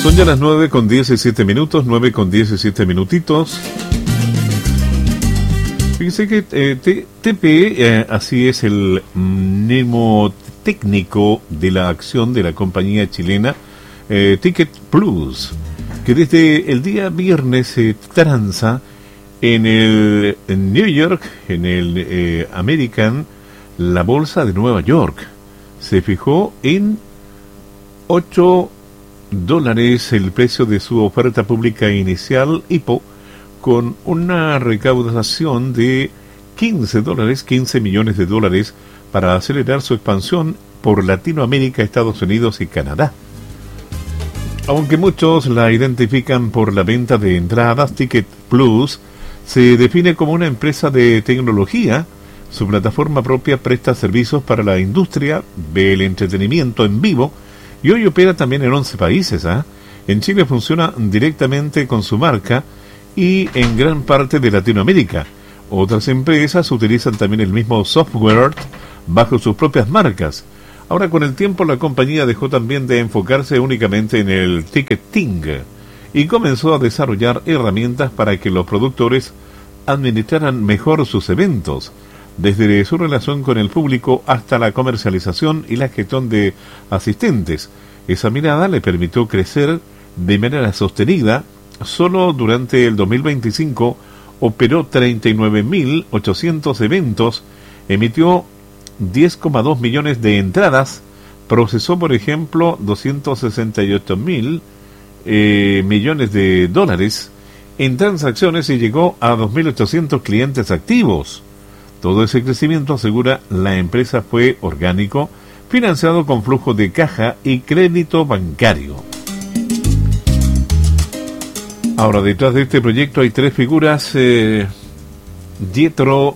Son ya las 9:17 minutos, 9:17 minutitos. Fíjense que TP, así es el mnemotécnico de la acción de la compañía chilena Ticket Plus, que desde el día viernes se transa en New York, en el American, la bolsa de Nueva York. Se fijó en $8 el precio de su oferta pública inicial IPO, con una recaudación de $15 millones para acelerar su expansión por Latinoamérica, Estados Unidos y Canadá. Aunque muchos la identifican por la venta de entradas, Ticket Plus se define como una empresa de tecnología. Su plataforma propia presta servicios para la industria del entretenimiento en vivo y hoy opera también en 11 países. En Chile funciona directamente con su marca y en gran parte de Latinoamérica. Otras empresas utilizan también el mismo software bajo sus propias marcas. Ahora, con el tiempo, la compañía dejó también de enfocarse únicamente en el ticketing y comenzó a desarrollar herramientas para que los productores administraran mejor sus eventos, desde su relación con el público hasta la comercialización y la gestión de asistentes. Esa mirada le permitió crecer de manera sostenida. Solo durante el 2025 operó 39.800 eventos, emitió 10,2 millones de entradas, procesó, por ejemplo, 268.000 millones de dólares en transacciones y llegó a 2.800 clientes activos. Todo ese crecimiento, asegura la empresa, fue orgánico, financiado con flujo de caja y crédito bancario. Ahora, detrás de este proyecto hay tres figuras: Dietro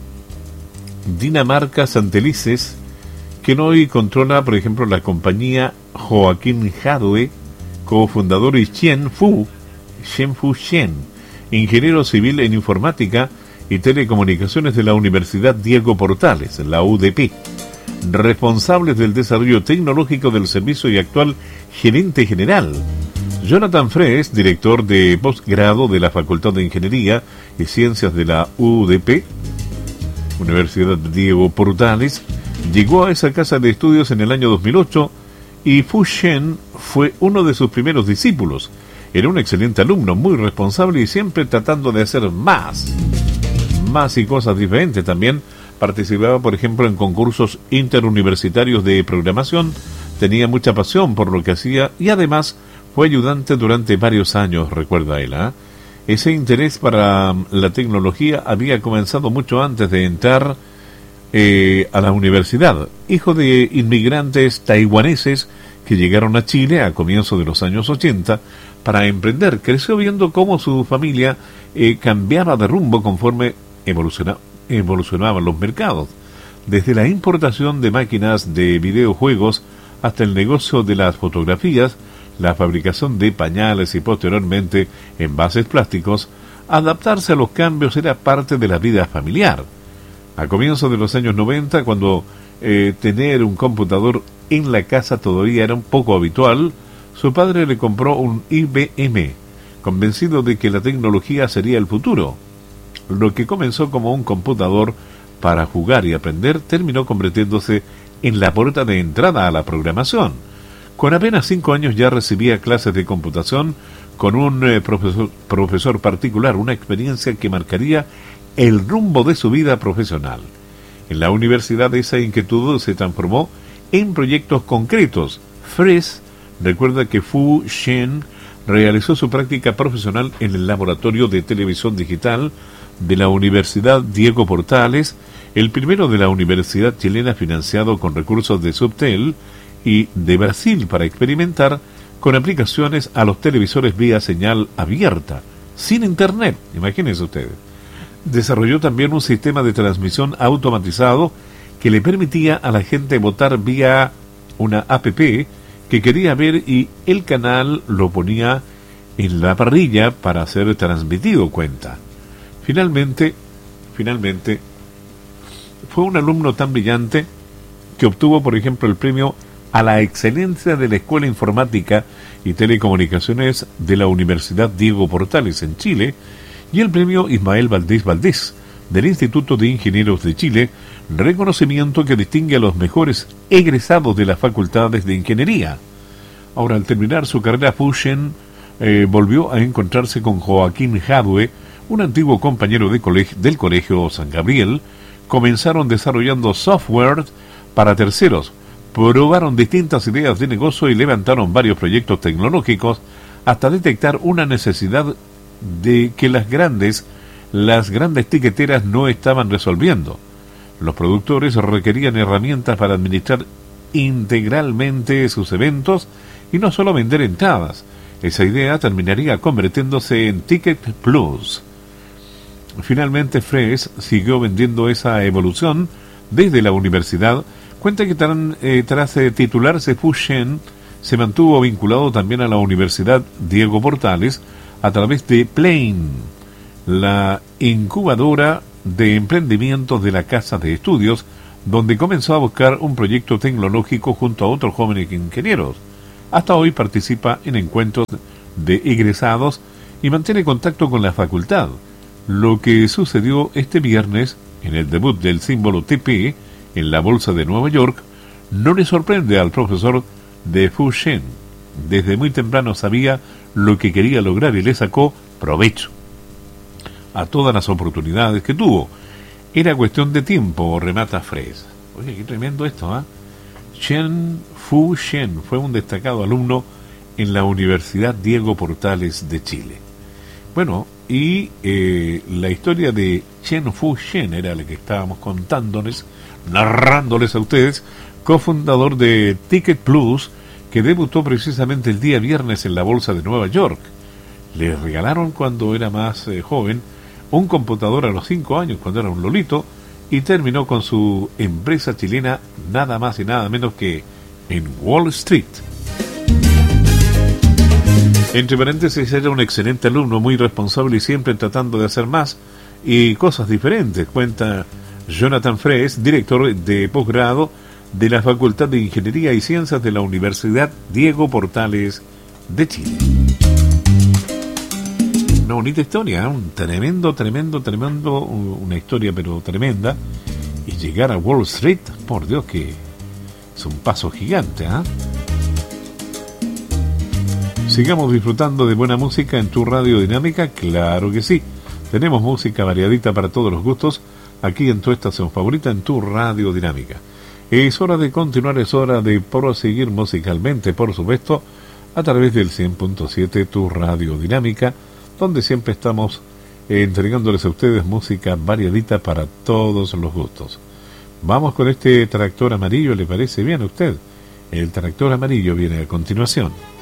Dinamarca Santelices, quien hoy controla, por ejemplo, la compañía; Joaquín Jadwe, cofundador; y Shen-Fu Shen, ingeniero civil en informática y telecomunicaciones de la Universidad Diego Portales, la UDP, responsables del desarrollo tecnológico del servicio y actual gerente general. Jonathan Fres, director de posgrado de la Facultad de Ingeniería y Ciencias de la UDP, Universidad Diego Portales, llegó a esa casa de estudios en el año 2008 y Fu Shen fue uno de sus primeros discípulos. Era un excelente alumno, muy responsable y siempre tratando de hacer más y cosas diferentes. También participaba, por ejemplo, en concursos interuniversitarios de programación, tenía mucha pasión por lo que hacía y además fue ayudante durante varios años, recuerda él. Ese interés para la tecnología había comenzado mucho antes de entrar a la universidad. Hijo de inmigrantes taiwaneses que llegaron a Chile a comienzos de los años 80 para emprender, creció viendo cómo su familia cambiaba de rumbo conforme evolucionaban los mercados, desde la importación de máquinas de videojuegos hasta el negocio de las fotografías, la fabricación de pañales y posteriormente envases plásticos. Adaptarse a los cambios era parte de la vida familiar. A comienzos de los años 90, cuando tener un computador en la casa todavía era un poco habitual, su padre le compró un IBM, convencido de que la tecnología sería el futuro. Lo que comenzó como un computador para jugar y aprender terminó convirtiéndose en la puerta de entrada a la programación. Con apenas 5 años ya recibía clases de computación con un profesor particular, una experiencia que marcaría el rumbo de su vida profesional. En la universidad esa inquietud se transformó en proyectos concretos. Fres recuerda que Fu Shen realizó su práctica profesional en el laboratorio de televisión digital de la Universidad Diego Portales, el primero de la universidad chilena financiado con recursos de Subtel y de Brasil, para experimentar con aplicaciones a los televisores vía señal abierta, sin internet, imagínense ustedes. Desarrolló también un sistema de transmisión automatizado que le permitía a la gente votar vía una app que quería ver y el canal lo ponía en la parrilla para ser transmitido, cuenta. Finalmente, fue un alumno tan brillante que obtuvo, por ejemplo, el premio a la excelencia de la Escuela Informática y Telecomunicaciones de la Universidad Diego Portales en Chile, y el premio Ismael Valdés Valdés del Instituto de Ingenieros de Chile, reconocimiento que distingue a los mejores egresados de las facultades de ingeniería. Ahora, al terminar su carrera, Fu Shen volvió a encontrarse con Joaquín Jadwe, un antiguo compañero del Colegio San Gabriel. Comenzaron desarrollando software para terceros, probaron distintas ideas de negocio y levantaron varios proyectos tecnológicos hasta detectar una necesidad de que las grandes tiqueteras no estaban resolviendo. Los productores requerían herramientas para administrar integralmente sus eventos y no solo vender entradas. Esa idea terminaría convirtiéndose en Ticket Plus. Finalmente, Fresh siguió vendiendo esa evolución desde la universidad. Cuenta que tras titularse, Fu Shen se mantuvo vinculado también a la Universidad Diego Portales a través de Plane, la incubadora de emprendimientos de la Casa de Estudios, donde comenzó a buscar un proyecto tecnológico junto a otros jóvenes ingenieros. Hasta hoy participa en encuentros de egresados y mantiene contacto con la facultad. Lo que sucedió este viernes en el debut del símbolo TP en la Bolsa de Nueva York no le sorprende al profesor de Fu Shen. Desde muy temprano sabía lo que quería lograr y le sacó provecho a todas las oportunidades que tuvo. Era cuestión de tiempo, remata Fresh. Oye, qué tremendo esto, ¿ah? Fu Shen fue un destacado alumno en la Universidad Diego Portales de Chile. Bueno, y la historia de Fu Shen era la que estábamos contándoles, narrándoles a ustedes, cofundador de Ticket Plus, que debutó precisamente el día viernes en la Bolsa de Nueva York. Le regalaron cuando era más joven un computador a los 5 años, cuando era un lolito, y terminó con su empresa chilena nada más y nada menos que en Wall Street. Entre paréntesis, era un excelente alumno, muy responsable y siempre tratando de hacer más y cosas diferentes, cuenta Jonathan Fresh, director de posgrado de la Facultad de Ingeniería y Ciencias de la Universidad Diego Portales de Chile. Una bonita historia, un tremendo, una historia pero tremenda. Y llegar a Wall Street, por Dios, que es un paso gigante, ¿ah? Sigamos disfrutando de buena música en tu radio dinámica, claro que sí. Tenemos música variadita para todos los gustos, aquí en tu estación favorita, en tu radio dinámica. Es hora de continuar, es hora de proseguir musicalmente, por supuesto, a través del 100.7 tu radio dinámica, donde siempre estamos entregándoles a ustedes música variadita para todos los gustos. Vamos con este tractor amarillo, ¿le parece bien a usted? El tractor amarillo viene a continuación.